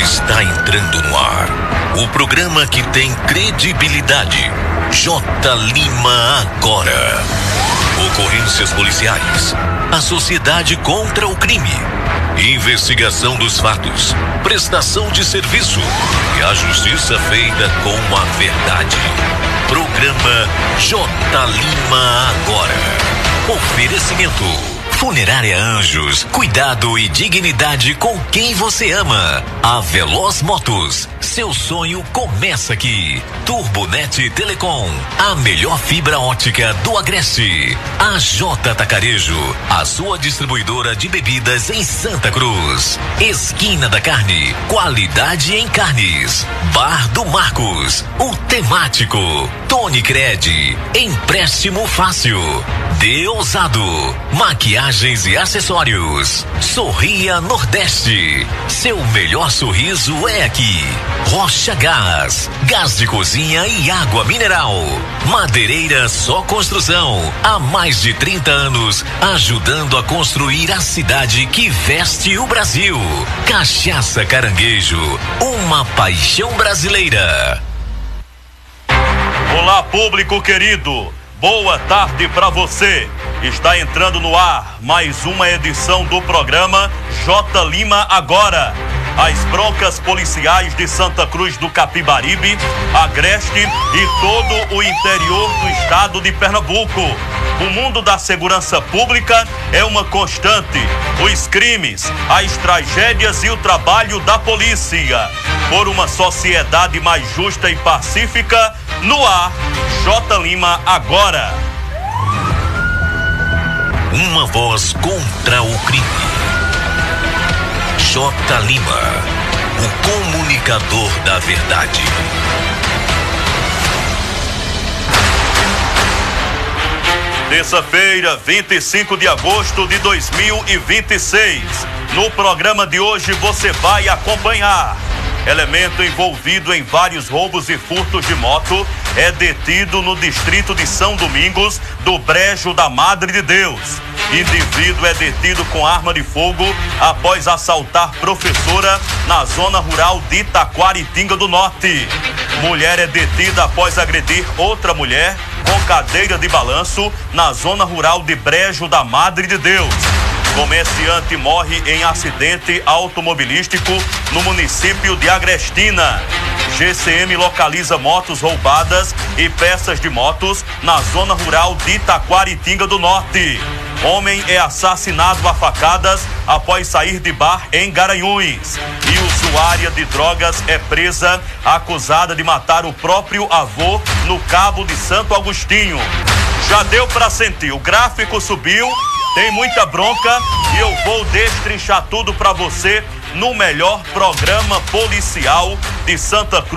Está entrando no ar o programa que tem credibilidade. J. Lima Agora. Ocorrências policiais. A sociedade contra o crime. Investigação dos fatos. Prestação de serviço. E a justiça feita com a verdade. Programa J. Lima Agora. Oferecimento. Funerária Anjos, cuidado e dignidade com quem você ama. A Veloz Motos, seu sonho começa aqui. Turbonet Telecom, a melhor fibra ótica do Agreste. A J Tacarejo, a sua distribuidora de bebidas em Santa Cruz. Esquina da Carne, qualidade em carnes. Bar do Marcos, o temático. Tony Cred, empréstimo fácil. Deusado, maquiagens e acessórios. Sorria Nordeste, seu melhor sorriso é aqui. Rocha Gás, gás de cozinha e água mineral. Madeireira Só Construção, há mais de 30 anos, ajudando a construir a cidade que veste o Brasil. Cachaça Caranguejo, uma paixão brasileira. Olá, público querido. Boa tarde para você. Está entrando no ar mais uma edição do programa J. Lima Agora. As broncas policiais de Santa Cruz do Capibaribe, Agreste e todo o interior do estado de Pernambuco. O mundo da segurança pública é uma constante. Os crimes, as tragédias e o trabalho da polícia. Por uma sociedade mais justa e pacífica, no ar, J. Lima Agora. Uma voz contra o crime. J. Lima, o comunicador da verdade. Terça-feira, 25 de agosto de 2026. No programa de hoje você vai acompanhar. Elemento envolvido em vários roubos e furtos de moto é detido no distrito de São Domingos, do Brejo da Madre de Deus. Indivíduo é detido com arma de fogo após assaltar professora na zona rural de Itaquaritinga do Norte. Mulher é detida após agredir outra mulher com cadeira de balanço na zona rural de Brejo da Madre de Deus. Comerciante morre em acidente automobilístico no município de Agrestina. GCM localiza motos roubadas e peças de motos na zona rural de Itaquaritinga do Norte. Homem é assassinado a facadas após sair de bar em Garanhuns. E usuária de drogas é presa, acusada de matar o próprio avô no Cabo de Santo Agostinho. Já deu para sentir, o gráfico subiu, tem muita bronca e eu vou destrinchar tudo para você no melhor programa policial de Santa Cruz.